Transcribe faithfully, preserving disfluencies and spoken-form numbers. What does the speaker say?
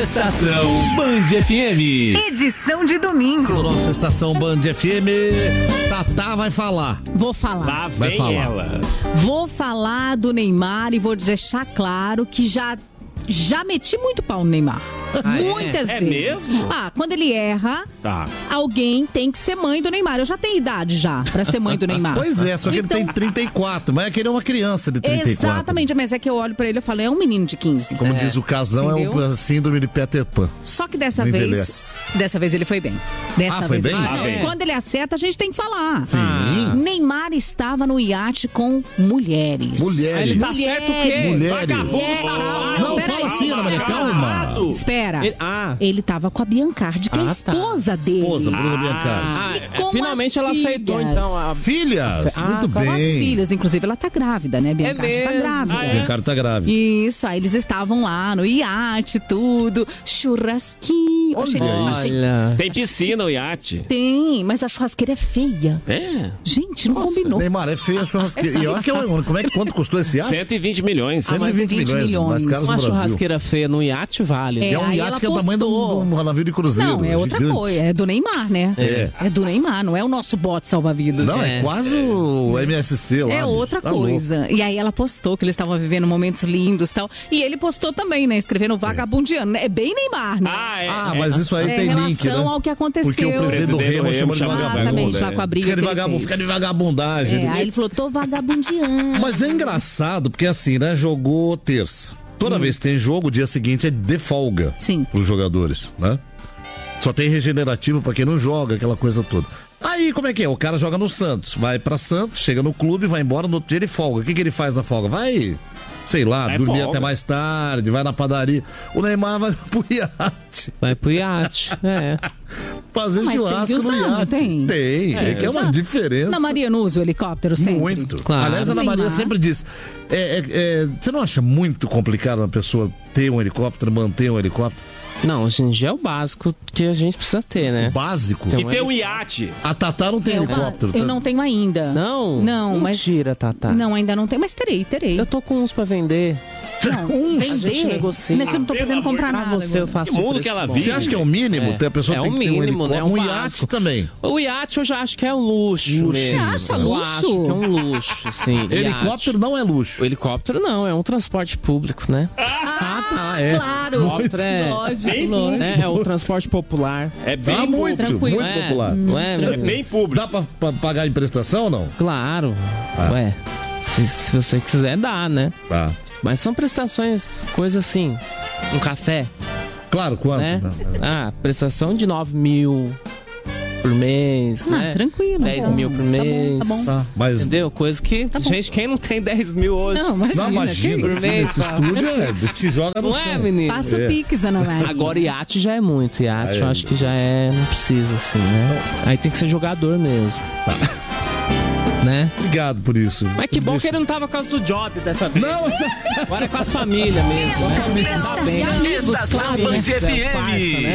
Estação Band F M. Edição de domingo. Nossa Estação Band F M. Tatá vai falar. Vou falar. Lá Vai vem falar. ela. Vou falar do Neymar e vou deixar claro que já, já meti muito pau no Neymar. Ah, é? Muitas É vezes. mesmo? Ah, quando ele erra, Tá. alguém tem que ser mãe do Neymar. Eu já tenho idade já pra ser mãe do Neymar. Pois é, só que Então- ele tem trinta e quatro, mas é que ele é uma criança de trinta e quatro. Exatamente, mas é que eu olho pra ele e falo, é um menino de quinze. Como diz o Casão, é Entendeu? o síndrome de Peter Pan. Só que dessa Não vez, envelhece. dessa vez ele foi bem. Dessa Ah, foi vez bem? ele Ah, bem. Quando ele acerta, a gente tem que falar. Sim. Neymar estava no iate com mulheres. Mulheres. Ele tá certo o quê? Mulheres. Vagabundo, É, safado. Não, peraí. fala assim, Ana Maria, calma. Espera. Ele- ah. Ele tava com a Biancardi, que é a Ah, tá. esposa dele. Esposa, Bruna Biancardi. Ah, E com finalmente as ela aceitou, filhas. então. A... Filhas, Ah, muito com as Com as bem. filhas, inclusive ela tá grávida, né? Biancardi tá mesmo? grávida. Ah, é? Biancardi tá grávida. Isso, aí eles estavam lá no iate, tudo, churrasquinho. Olha Achei- isso. achei- Olha. Tem piscina o iate. Tem, mas a churrasqueira é feia. É. Gente, não combinou. Neymar, é feio a churrasqueira. E olha que é um- como é que quanto custou esse iate? cento e vinte milhões. cento e vinte cento e vinte milhões, milhões. mais caros do Uma Brasil. churrasqueira feia no iate vale. É, É um aí iate ela que é o tamanho de um, postou. de um navio de cruzeiro. Não, é outra gigante. coisa, é do Neymar, né? É. É do Neymar, não é o nosso bote salva-vidas. Não, é, É. quase o M S C lá. É bicho. outra Tá louco. coisa. E aí ela postou que eles estavam vivendo momentos lindos e tal. E ele postou também, né? Escrevendo vagabundiano. né? É bem Neymar, né? Ah, é. Ah, é. mas isso aí É, tem relação link, né? ao que aconteceu. Porque o presidente do Presidente do Remo Remo chama de chama de vagabundo. Exatamente, lá é. com a briga Fica de, que ele vagabundo, fez. fica de vagabundagem. É, aí ele falou, tô vagabundiano. Mas é engraçado, porque assim, né? Jogou terça. Toda vez que tem jogo, o dia seguinte é de folga. Sim. Os jogadores, né? Só tem regenerativo pra quem não joga, aquela coisa toda. Aí, como é que é? O cara joga no Santos, vai pra Santos, chega no clube, vai embora, no outro dia ele folga. O que, que ele faz na folga? Vai, sei lá, Vai dormir folga. até mais tarde, vai na padaria. O Neymar vai pro iate, Vai pro iate. É. fazer Mas tem churrasco que usar, no não iate. tem? Tem, é, que é uma Usa. diferença. Ana Maria não usa o helicóptero sempre? Muito. Claro. Aliás, a Ana Maria Neymar. sempre diz: é, é, é, você não acha muito complicado uma pessoa ter um helicóptero, manter um helicóptero? Não, hoje em dia é o básico que a gente precisa ter, né? Básico. Então, E tem um iate. A Tatá não tem Eu, helicóptero. eu tá? não tenho ainda. Não? Não, mas... Mentira, Tatá. Não, ainda não tem, mas terei, terei. Eu tô com uns pra vender. Não, Uns? A gente vender? negocia. Não é que eu não tô Pelo podendo amor comprar Pra nada. você eu agora. faço Que mundo preço que ela bom. vive. Você acha que é o mínimo? É. Tem a pessoa É tem o que ter um mínimo, né? helicóptero. Um Um iate básico. também. O iate eu já acho que é um luxo. Luxo. mesmo. Você acha Eu luxo? acho que é um luxo, sim. Helicóptero não é luxo. O helicóptero não, é um transporte público, né? Ah, tá, é. Claro, Helicóptero é- lógico, Bem lógico. É, é o transporte popular. É bem, Ah, muito, tranquilo. muito É, popular. Não é, meu é amigo? bem público. Dá pra, pra pagar em prestação ou não? Claro. Ah. Ué, se, se você quiser, dá, né? Tá. Mas são prestações, coisa assim. Um café, Claro, quanto? né? Não, não. Ah, prestação de nove mil por mês, Ah, né? tranquilo. dez tá bom, mil por tá bom, mês. Tá bom, Tá, mas Entendeu? Coisa que. Tá bom. gente, quem não tem dez mil hoje? Não, imagina. não, imagina, que por isso. mês, nesse tá? estúdio é, te joga no Não é, chão. menino? Passa o É. Pix, Ana Maria. Agora iate já é muito. Iate Ah, é. eu acho que já é. Não precisa, assim, né? Aí tem que ser jogador mesmo. Né? Obrigado por isso. Mas que bom que ele não tava por causa do job dessa vez. Não, Agora é com as famílias mesmo. Né? Tá bem. Estação Band F M. Parça, né?